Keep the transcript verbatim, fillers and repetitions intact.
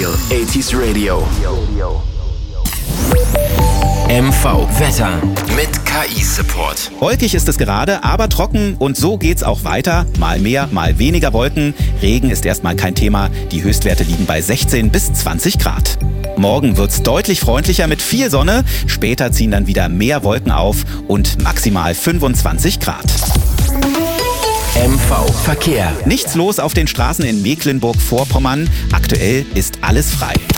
Real achtziger Radio. M V Wetter mit K I-Support. Wolkig ist es gerade, aber trocken und so geht's auch weiter. Mal mehr, mal weniger Wolken. Regen ist erstmal kein Thema. Die Höchstwerte liegen bei sechzehn bis zwanzig Grad. Morgen wird's deutlich freundlicher mit viel Sonne. Später ziehen dann wieder mehr Wolken auf und maximal fünfundzwanzig Grad. M V Verkehr. Nichts los auf den Straßen in Mecklenburg-Vorpommern. Aktuell ist alles frei.